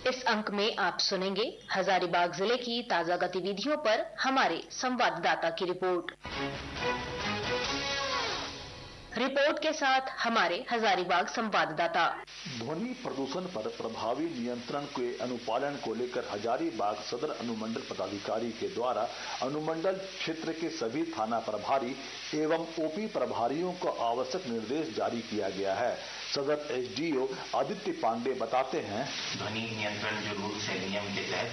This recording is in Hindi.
इस अंक में आप सुनेंगे हजारीबाग जिले की ताजा गतिविधियों पर हमारे संवाददाता की रिपोर्ट के साथ हमारे हजारीबाग संवाददाता। ध्वनि प्रदूषण पर प्रभावी नियंत्रण के अनुपालन को लेकर हजारीबाग सदर अनुमंडल पदाधिकारी के द्वारा अनुमंडल क्षेत्र के सभी थाना प्रभारी एवं ओपी प्रभारियों को आवश्यक निर्देश जारी किया गया है। सदर एसडीओ आदित्य पांडे बताते हैं, ध्वनि नियंत्रण जो रूल्स है नियम के तहत